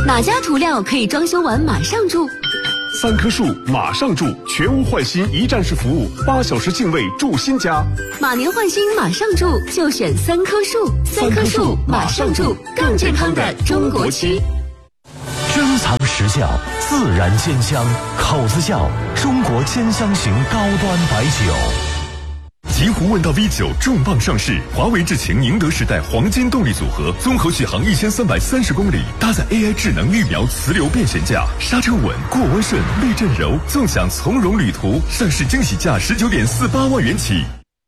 哪家涂料可以装修完马上住 ？3棵树马上住，全屋换新一站式服务，8小时净位住新家。 马年换新马上住，就选3棵树。3棵树马上住，更健康的中国区。 珍藏时效，自然煎香，口子窖中国煎香型高端白酒。 极狐问道 V9 重磅上市，华为智擎宁德时代黄金动力组合，综合续航1330公里，搭载 AI 智能预瞄磁流变悬架，刹车稳，过弯顺，避震柔，纵享从容旅途。上市惊喜价19.48万元起。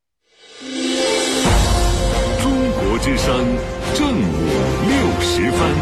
中国之声正午60分。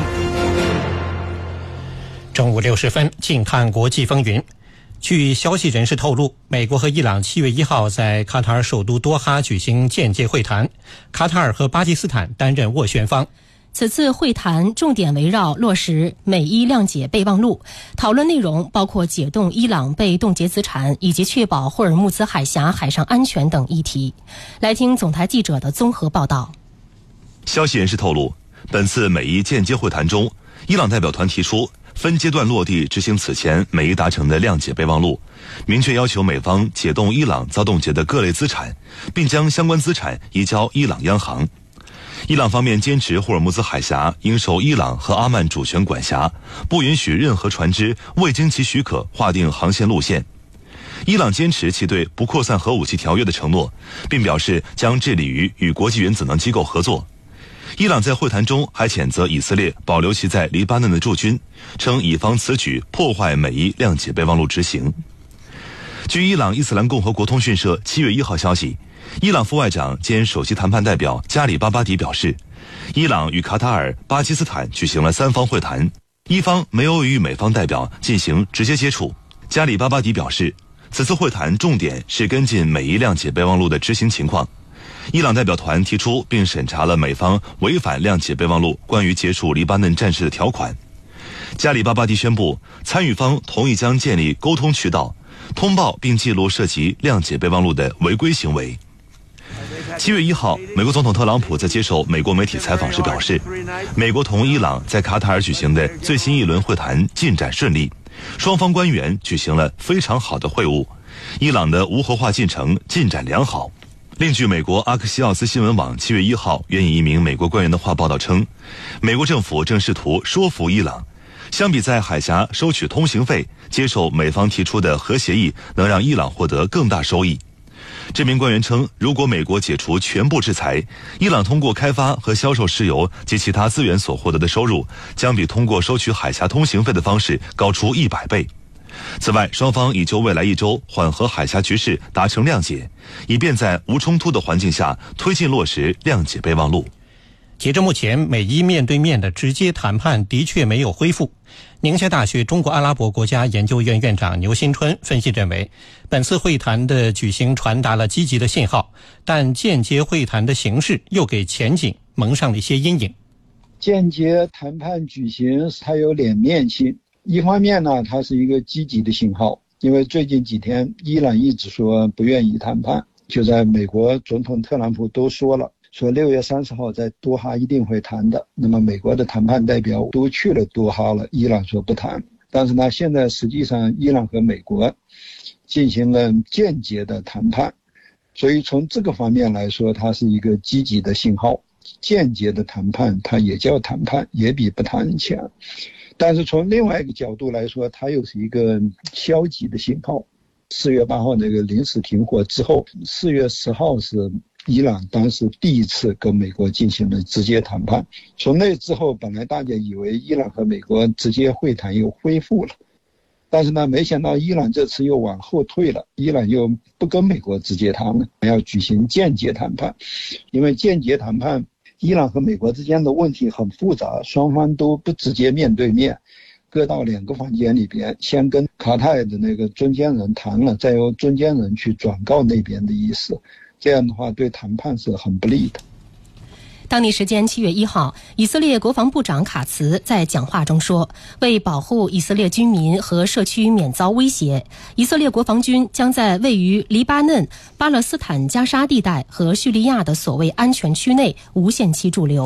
正午60分，近看国际风云。据消息人士透露，美国和伊朗7月1号在卡塔尔首都多哈举行间接会谈，卡塔尔和巴基斯坦担任斡旋方。 此次会谈重点围绕落实美伊谅解备忘录，讨论内容包括解冻伊朗被冻结资产以及确保霍尔木兹海峡海上安全等议题。来听总台记者的综合报道。 消息人士透露，本次美伊间接会谈中，伊朗代表团提出分阶段落地执行此前美伊达成的谅解备忘录，明确要求美方解冻伊朗遭冻结的各类资产，并将相关资产移交伊朗央行。伊朗方面坚持霍尔木兹海峡应受伊朗和阿曼主权管辖，不允许任何船只未经其许可划定航线路线。伊朗坚持其对不扩散核武器条约的承诺，并表示将致力于与国际原子能机构合作。伊朗在会谈中还谴责以色列保留其在黎巴嫩的驻军，称以方此举破坏美伊谅解备忘录执行。据伊朗伊斯兰共和国通讯社7月1号消息，伊朗副外长兼首席谈判代表加里巴巴迪表示，伊朗与卡塔尔、巴基斯坦举行了3方会谈，伊方没有与美方代表进行直接接触。加里巴巴迪表示，此次会谈重点是跟进美伊谅解备忘录的执行情况。伊朗代表团提出并审查了美方违反谅解备忘录关于结束黎巴嫩战事的条款。加里巴巴迪宣布，参与方同意将建立沟通渠道，通报并记录涉及谅解备忘录的违规行为。7月1号，美国总统特朗普在接受美国媒体采访时表示，美国同伊朗在卡塔尔举行的最新一轮会谈进展顺利，双方官员举行了非常好的会晤，伊朗的无核化进程进展良好。另据美国阿克西奥斯新闻网7月1号援引一名美国官员的话报道称，美国政府正试图说服伊朗，相比在海峡收取通行费，接受美方提出的核协议能让伊朗获得更大收益。这名官员称，如果美国解除全部制裁，伊朗通过开发和销售石油及其他资源所获得的收入，将比通过收取海峡通行费的方式高出100倍。此外，双方已就未来1周缓和海峡局势达成谅解，以便在无冲突的环境下推进落实谅解备忘录。 截至目前，美伊面对面的直接谈判的确没有恢复。宁夏大学中国阿拉伯国家研究院院长牛新春分析认为，本次会谈的举行传达了积极的信号，但间接会谈的形式又给前景蒙上了一些阴影。 间接谈判举行它有两面性，一方面呢，它是一个积极的信号，因为最近几天伊朗一直说不愿意谈判，就在美国总统特朗普都说了，说6月30号在多哈一定会谈的。那么美国的谈判代表都去了多哈了，伊朗说不谈。但是呢，现在实际上伊朗和美国进行了间接的谈判，所以从这个方面来说，它是一个积极的信号。间接的谈判它也叫谈判，也比不谈强。但是从另外一个角度来说，它又是一个消极的信号。4月8号那个临时停火之后，4月10号是伊朗当时第一次跟美国进行了直接谈判。从那之后，本来大家以为伊朗和美国直接会谈又恢复了，但是呢，没想到伊朗这次又往后退了，伊朗又不跟美国直接谈了，要举行间接谈判。因为间接谈判，伊朗和美国之间的问题很复杂，双方都不直接面对面，各到2个房间里边，先跟卡塔尔的那个中间人谈了，再由中间人去转告那边的意思，这样的话对谈判是很不利的。 当地时间7月1号，以色列国防部长卡茨在讲话中说，为保护以色列居民和社区免遭威胁，以色列国防军将在位于黎巴嫩、巴勒斯坦加沙地带和叙利亚的所谓安全区内无限期驻留。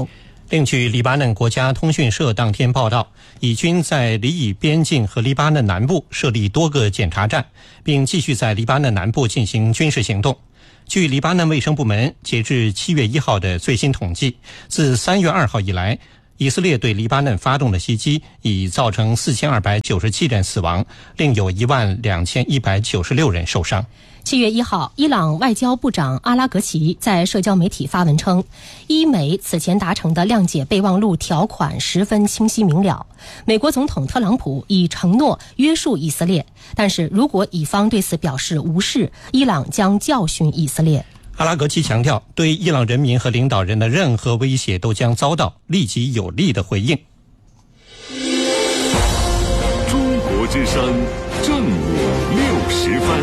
另据黎巴嫩国家通讯社当天报道，以军在黎以边境和黎巴嫩南部设立多个检查站，并继续在黎巴嫩南部进行军事行动。据黎巴嫩卫生部门截至7月1号的最新统计，自3月2号以来，以色列对黎巴嫩发动的袭击已造成4297人死亡，另有12196人受伤。 7月1号，伊朗外交部长阿拉格齐在社交媒体发文称，伊美此前达成的谅解备忘录条款十分清晰明了。美国总统特朗普已承诺约束以色列，但是如果以方对此表示无视，伊朗将教训以色列。 阿拉格齐强调，对伊朗人民和领导人的任何威胁都将遭到立即有力的回应。 中国之声正午60分。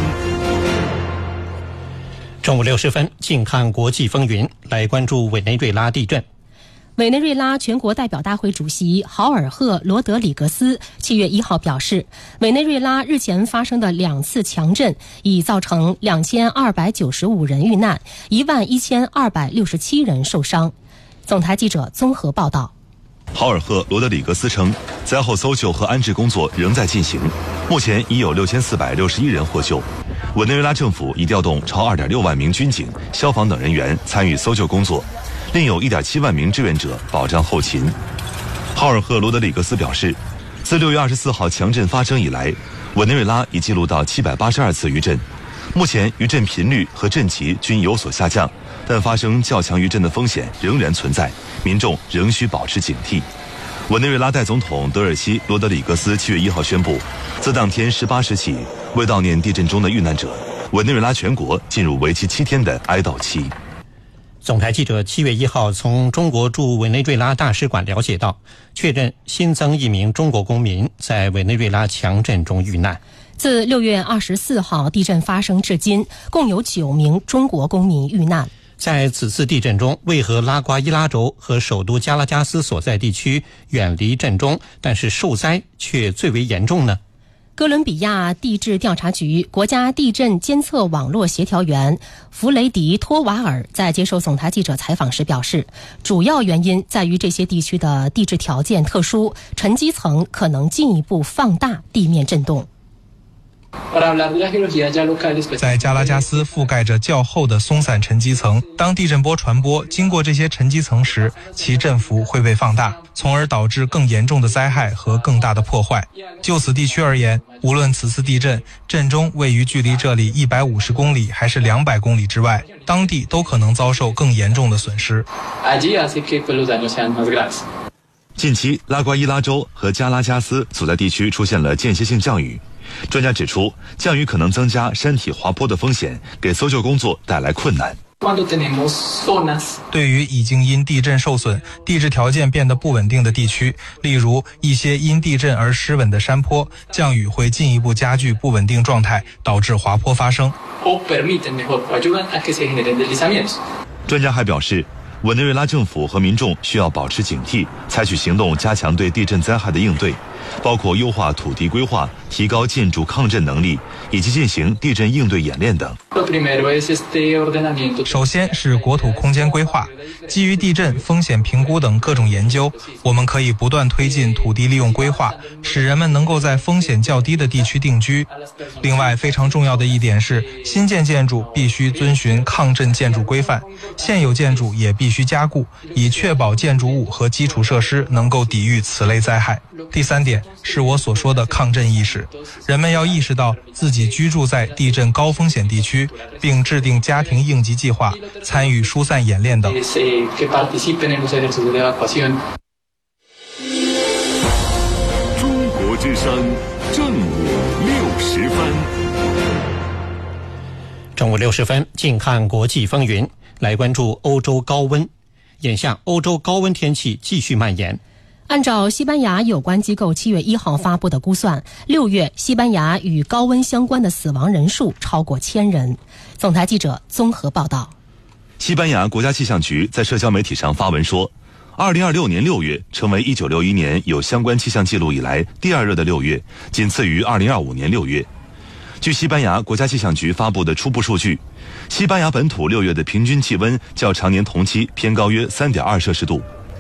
正午60分，近看国际风云，来关注委内瑞拉地震。 委内瑞拉全国代表大会主席豪尔赫·罗德里格斯7月1号表示，委内瑞拉日前发生的2次强震已造成2295人遇难，11267人受伤。总台记者综合报道。 豪尔赫·罗德里格斯称，灾后搜救和安置工作仍在进行，目前已有6461人获救。委内瑞拉政府已调动超2.6万名军警、消防等人员参与搜救工作，另有1.7万名志愿者保障后勤。豪尔赫·罗德里格斯表示，自6月24号强震发生以来，委内瑞拉已记录到782次余震，目前余震频率和震级均有所下降，但发生较强余震的风险仍然存在，民众仍需保持警惕。委内瑞拉代总统德尔西·罗德里格斯7月1号宣布，自当天18时起，为悼念地震中的遇难者，委内瑞拉全国进入为期7天的哀悼期。 总台记者7月1号从中国驻委内瑞拉大使馆了解到，确认新增1名中国公民在委内瑞拉强震中遇难。 自6月24号地震发生至今，共有9名中国公民遇难。 在此次地震中，为何拉瓜伊拉州和首都加拉加斯所在地区远离震中，但是受灾却最为严重呢？ 哥伦比亚地质调查局国家地震监测网络协调员弗雷迪托瓦尔在接受总台记者采访时表示，主要原因在于这些地区的地质条件特殊，沉积层可能进一步放大地面震动。 在加拉加斯覆盖着较厚的松散沉积层，当地震波传播经过这些沉积层时，其振幅会被放大，从而导致更严重的灾害和更大的破坏。就此地区而言，无论此次地震震中位于距离这里150公里还是200公里之外，当地都可能遭受更严重的损失。 近期，拉瓜伊拉州和加拉加斯所在地区出现了间歇性降雨。专家指出，降雨可能增加山体滑坡的风险，给搜救工作带来困难。 对于已经因地震受损、地质条件变得不稳定的地区，例如一些因地震而失稳的山坡，降雨会进一步加剧不稳定状态，导致滑坡发生。 专家还表示，委内瑞拉政府和民众需要保持警惕，采取行动加强对地震灾害的应对，包括优化土地规划、提高建筑抗震能力，以及进行地震应对演练等。 首先是国土空间规划，基于地震风险评估等各种研究，我们可以不断推进土地利用规划，使人们能够在风险较低的地区定居。另外，非常重要的一点是，新建建筑必须遵循抗震建筑规范，现有建筑也必须加固，以确保建筑物和基础设施能够抵御此类灾害。第三点是我所说的抗震意识，人们要意识到自己居住在地震高风险地区，并制定家庭应急计划，参与疏散演练等。 中国之声正午60分。 正午60分，近看国际风云，来关注欧洲高温。眼下，欧洲高温天气继续蔓延。 按照西班牙有关机构7月1号发布的估算，6月西班牙与高温相关的死亡人数超过1000人。总台记者综合报道。 西班牙国家气象局在社交媒体上发文说，2026年6月成为1961年有相关气象记录以来第2热的6月，仅次于2025年6月。据西班牙国家气象局发布的初步数据，西班牙本土6月的平均气温较常年同期偏高约3.2摄氏度。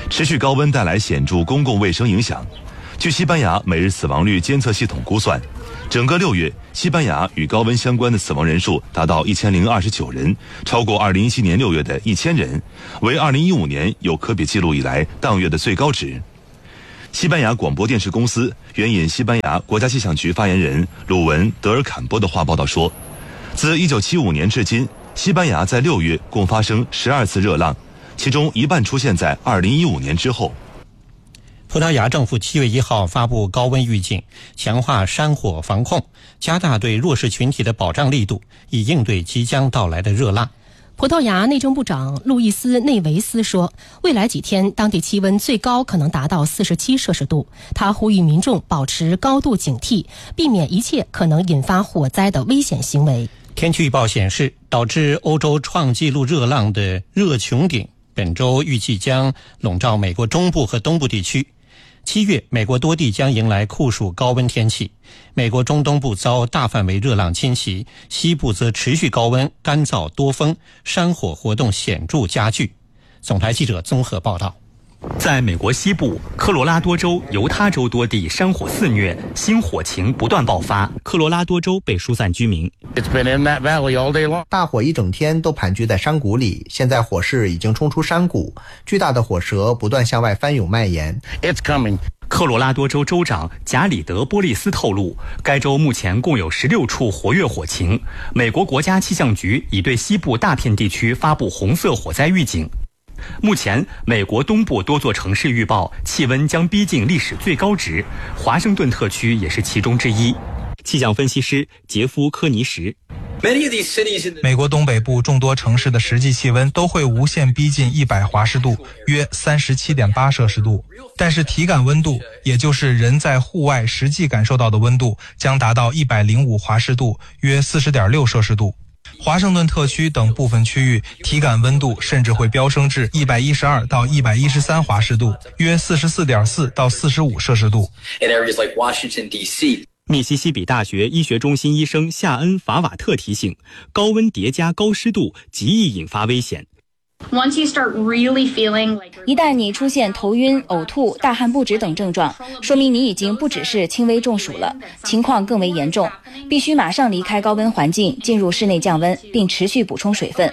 持续高温带来显著公共卫生影响。据西班牙每日死亡率监测系统估算，整个6月，西班牙与高温相关的死亡人数达到1029人，超过2017年6月的1000人，为2015年有可比记录以来当月的最高值。西班牙广播电视公司援引西班牙国家气象局发言人鲁文·德尔坎波的话报道说，自1975年至今，西班牙在6月共发生12次热浪，其中一半出现在2015年之后。 葡萄牙政府7月1号发布高温预警，强化山火防控，加大对弱势群体的保障力度，以应对即将到来的热浪。 葡萄牙内政部长路易斯·内维斯说，未来几天当地气温最高可能达到47摄氏度。他呼吁民众保持高度警惕，避免一切可能引发火灾的危险行为。 天气预报显示，导致欧洲创纪录热浪的热穹顶本周预计将笼罩美国中部和东部地区。7月，美国多地将迎来酷暑高温天气，美国中东部遭大范围热浪侵袭，西部则持续高温、干燥多风，山火活动显著加剧。总台记者综合报道。 在美国西部，科罗拉多州、犹他州多地山火肆虐，新火情不断爆发。科罗拉多州被疏散居民。 大火一整天都盘踞在山谷里，现在火势已经冲出山谷，巨大的火舌不断向外翻涌蔓延。 科罗拉多州州长贾里德·波利斯透露，该州目前共有16处活跃火情。美国国家气象局已对西部大片地区发布红色火灾预警。目前，美国东部多座城市预报气温将逼近历史最高值，华盛顿特区也是其中之一。气象分析师杰夫·科尼什。 美国东北部众多城市的实际气温都会无限逼近100华氏度，约37.8摄氏度。但是体感温度，也就是人在户外实际感受到的温度，将达到105华氏度，约40.6摄氏度。华盛顿特区等部分区域体感温度甚至会飙升至112到113华氏度，约44.4到45摄氏度。 密西西比大学医学中心医生夏恩·法瓦特提醒，高温叠加高湿度极易引发危险。 一旦你出现头晕、呕吐、大汗不止等症状，说明你已经不只是轻微中暑了，情况更为严重，必须马上离开高温环境，进入室内降温，并持续补充水分。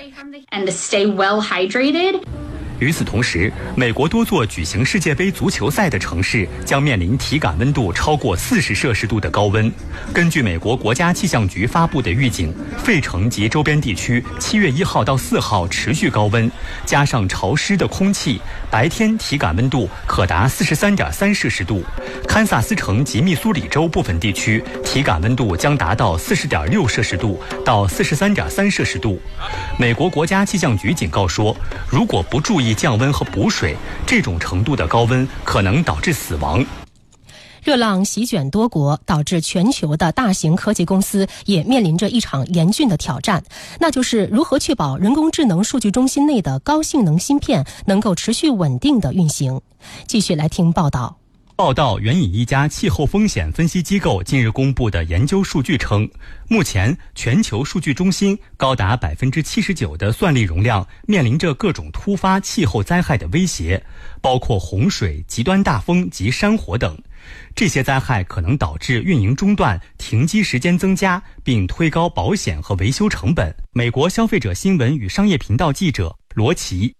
与此同时，美国多座举行世界杯足球赛的城市将面临体感温度超过40摄氏度的高温。根据美国国家气象局发布的预警，费城及周边地区7月1号到4号持续高温，加上潮湿的空气，白天体感温度可达43.3摄氏度。堪萨斯城及密苏里州部分地区体感温度将达到40.6摄氏度到43.3摄氏度。美国国家气象局警告说，如果不注意降温和补水，这种程度的高温可能导致死亡。 热浪席卷多国，导致全球的大型科技公司也面临着一场严峻的挑战，那就是如何确保人工智能数据中心内的高性能芯片能够持续稳定的运行。继续来听报道。 报道援引一家气候风险分析机构近日公布的研究数据称，目前全球数据中心高达79%的算力容量面临着各种突发气候灾害的威胁，包括洪水、极端大风及山火等。这些灾害可能导致运营中断、停机时间增加，并推高保险和维修成本。美国消费者新闻与商业频道记者罗奇。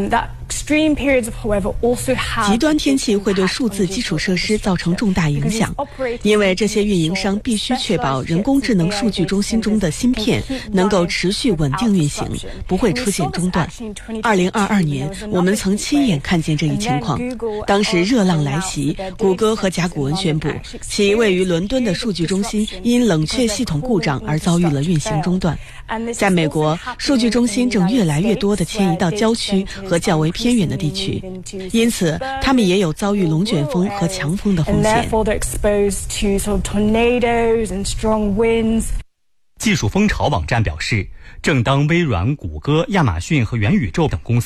极端天气会对数字基础设施造成重大影响，因为这些运营商必须确保人工智能数据中心中的芯片能够持续稳定运行，不会出现中断。2022年，我们曾亲眼看见这一情况。当时热浪来袭，谷歌和甲骨文宣布，其位于伦敦的数据中心因冷却系统故障而遭遇了运行中断。在美国，数据中心正越来越多地迁移到郊区和较为偏远的地区，因此他们也有遭遇龙卷风和强风的风险。 技术风潮网站表示，正当微软、谷歌、亚马逊和元宇宙等公司